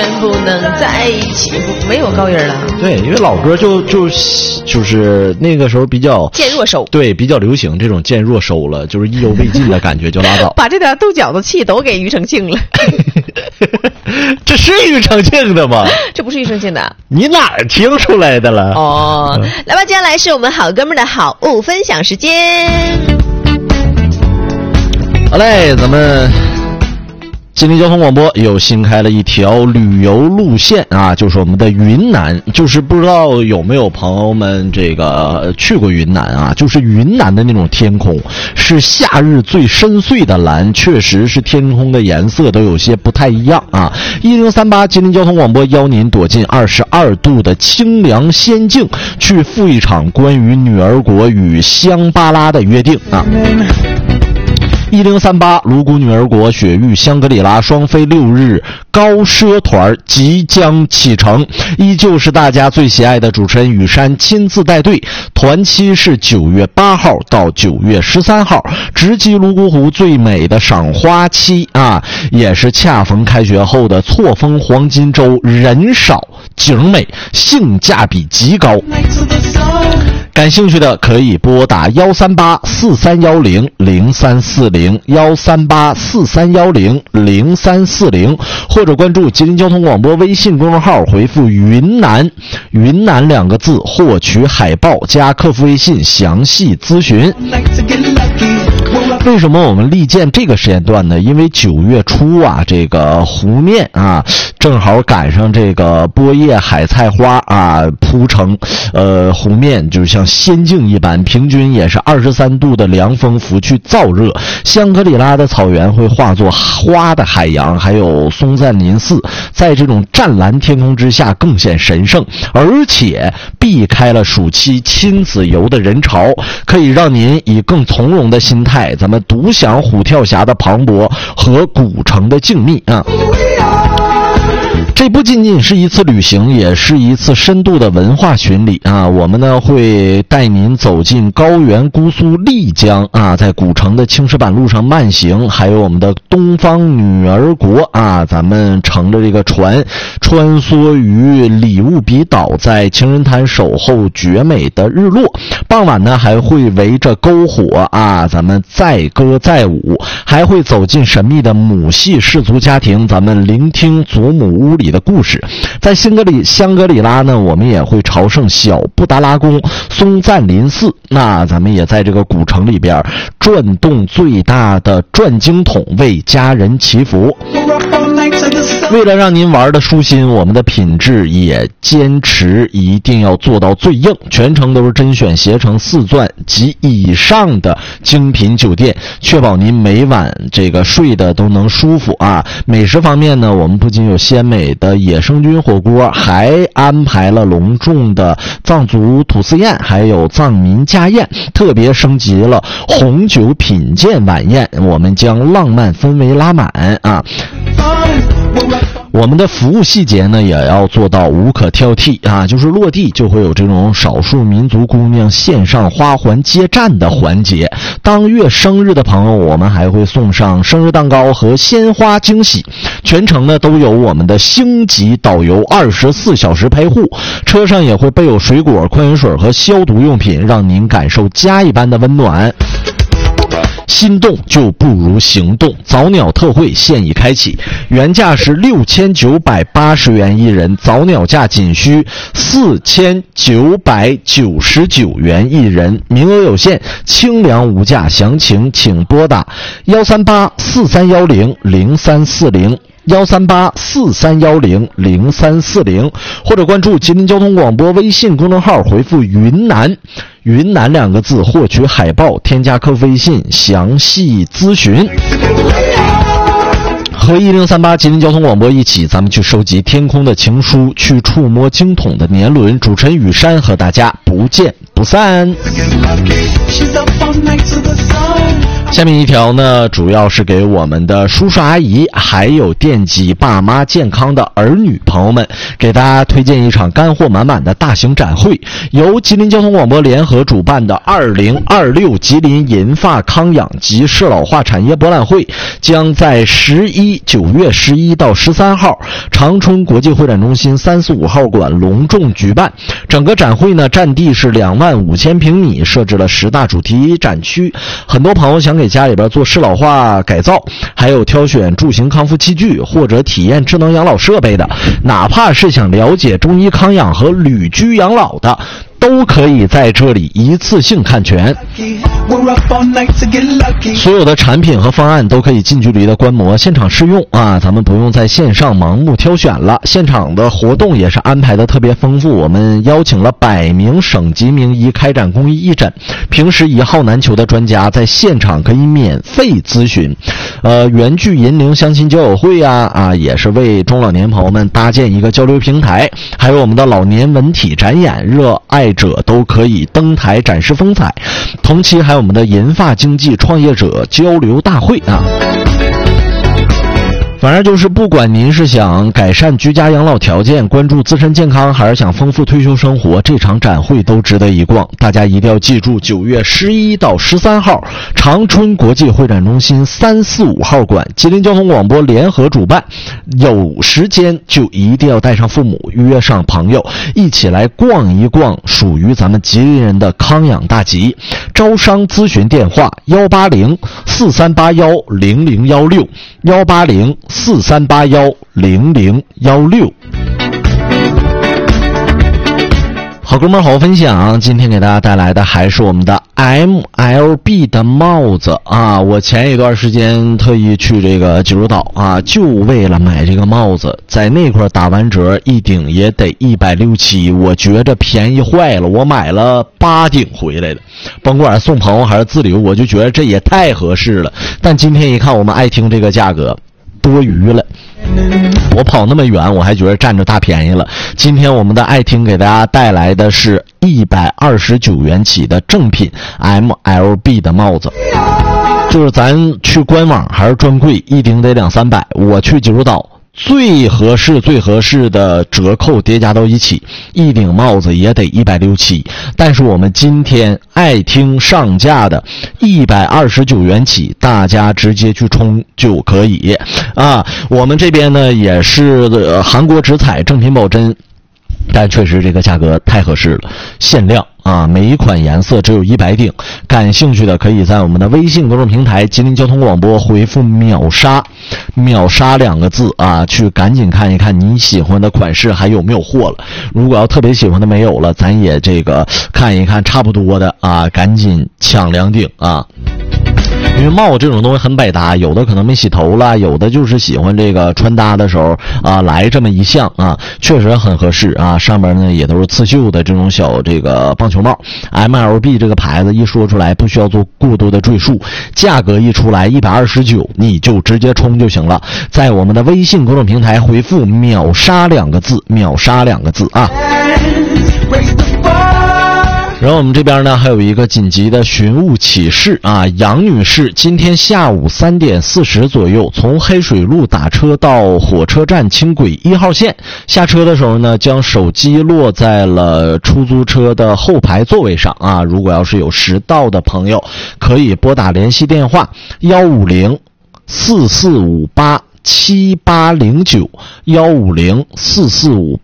远不能在一起，没有高音了。 对，因为老歌就是那个时候比较渐弱手， 对，比较流行这种渐弱手了，就是意犹未尽的感觉就拉倒。 把这点斗饺子气都给庾澄庆了。 这是庾澄庆的吗？ 这不是庾澄庆的， 你哪儿听出来的了？ 哦，来吧，接下来是我们好哥们的好物分享时间。 好嘞，咱们吉林交通广播又新开了一条旅游路线啊，就是我们的云南。就是不知道有没有朋友们这个去过云南啊？就是云南的那种天空是夏日最深邃的蓝，确实是天空的颜色都有些不太一样啊。1038吉林交通广播邀您躲进22度的清凉仙境，去赴一场关于女儿国与香巴拉的约定啊。1038泸沽女儿国雪域香格里拉双飞6日高奢团即将启程，依旧是大家最喜爱的主持人雨山亲自带队，团期是9月8号到9月13号，直击泸沽湖最美的赏花期啊，也是恰逢开学后的错峰黄金周，人少景美，性价比极高。感兴趣的可以拨打13843100340，13843100340，或者关注吉林交通广播微信公众号，回复云南2个字获取海报加客服微信详细咨询。为什么我们力荐这个时间段呢？因为9月初啊，这个湖面啊正好赶上这个波叶海菜花啊铺成湖面就像仙境一般，平均也是23度的凉风拂去燥热，香格里拉的草原会化作花的海洋，还有松赞林寺在这种湛蓝天空之下更显神圣，而且避开了暑期亲子游的人潮，可以让您以更从容的心态咱们独享虎跳峡的磅礴和古城的静谧啊。这不仅仅是一次旅行，也是一次深度的文化巡礼啊！我们呢会带您走进高原姑苏丽江啊，在古城的青石板路上慢行，还有我们的东方女儿国啊，咱们乘着这个船穿梭于里乌比岛，在情人潭守候绝美的日落。傍晚呢还会围着篝火啊，咱们载歌载舞，还会走进神秘的母系氏族家庭，咱们聆听祖母屋里的故事。在香格里拉呢，我们也会朝圣小布达拉宫、松赞林寺。那咱们也在这个古城里边转动最大的转经筒，为家人祈福。为了让您玩的舒心，我们的品质也坚持一定要做到最硬，全程都是甄选携程4钻及以上的精品酒店，确保您每晚这个睡的都能舒服啊。美食方面呢，我们不仅有鲜美的野生菌火锅，还安排了隆重的藏族土司宴，还有藏民家宴，特别升级了红酒品鉴晚宴，我们将浪漫氛围拉满啊。我们的服务细节呢也要做到无可挑剔啊，就是落地就会有这种少数民族姑娘线上花环接站的环节。当月生日的朋友，我们还会送上生日蛋糕和鲜花惊喜。全程呢都有我们的星级导游24小时陪护，车上也会备有水果、矿泉水和消毒用品，让您感受家一般的温暖。心动就不如行动，早鸟特惠现已开启，原价是6980元一人，早鸟价仅需4999元一人，名额有限，清凉无价，详情请拨打13843100340，13843100340，或者关注吉林交通广播微信公众号，回复云南2个字获取海报，添加客服微信详细咨询。和1038吉林交通广播一起，咱们去收集天空的情书，去触摸经筒的年轮。主持人雨山和大家不见不散。 下面一条呢，主要是给我们的叔叔阿姨还有惦记爸妈健康的儿女朋友们，给大家推荐一场干货满满的大型展会，由吉林交通广播联合主办的2026吉林银发康养及适老化产业博览会，将在9月11到13号长春国际会展中心345号馆隆重举办。整个展会呢，占地是25000平米，设置了10大主题展区。很多朋友想给家里边做适老化改造，还有挑选助行康复器具或者体验智能养老设备的，哪怕是想了解中医康养和旅居养老的，都可以在这里一次性看全。所有的产品和方案都可以近距离的观摩现场试用啊，咱们不用在线上盲目挑选了。现场的活动也是安排的特别丰富，我们邀请了100名省级名医开展公益义诊，平时一号难求的专家在现场可以免费咨询。原聚银陵相亲交友会也是为中老年朋友们搭建一个交流平台，还有我们的老年文体展演，热爱者都可以登台展示风采。同期还有我们的银发经济创业者交流大会啊。反正就是不管您是想改善居家养老条件，关注自身健康，还是想丰富退休生活，这场展会都值得一逛。大家一定要记住9月11到13号长春国际会展中心345号馆，吉林交通广播联合主办。有时间就一定要带上父母，约上朋友，一起来逛一逛属于咱们吉林人的康养大集。招商咨询电话18043810016 18043810016。好哥们儿好分享，今天给大家带来的还是我们的 MLB 的帽子啊！我前一段时间特意去这个济州岛啊，就为了买这个帽子，在那块打完折一顶也得167，我觉着便宜坏了，我买了8顶回来的，甭管送朋友还是自留，我就觉得这也太合适了。但今天一看我们爱听这个价格多余了，我跑那么远我还觉得占着大便宜了。今天我们的爱听给大家带来的是129元起的正品 MLB 的帽子，就是咱去官网还是专柜一顶得200-300，我去济州岛最合适的折扣叠加到一起，一顶帽子也得167。但是我们今天爱听上架的129元起，大家直接去冲就可以啊。我们这边呢也是韩国直采，正品保真，但确实这个价格太合适了，限量啊，每一款颜色只有100顶。感兴趣的可以在我们的微信公众平台吉林交通广播回复秒杀2个字啊，去赶紧看一看你喜欢的款式还有没有货了。如果要特别喜欢的没有了，咱也这个看一看差不多的啊，赶紧抢2顶啊。因为帽这种东西很百搭，有的可能没洗头了，有的就是喜欢这个穿搭的时候啊来这么一项啊，确实很合适啊。上面呢也都是刺绣的这种小这个棒球帽。MLB 这个牌子一说出来不需要做过多的赘述，价格一出来129，你就直接冲就行了。在我们的微信公众平台回复秒杀2个字，秒杀2个字啊。然后我们这边呢还有一个紧急的寻物启事啊，杨女士今天下午3点40左右从黑水路打车到火车站轻轨1号线，下车的时候呢将手机落在了出租车的后排座位上啊。如果要是有拾到的朋友，可以拨打联系电话15044587809 1504458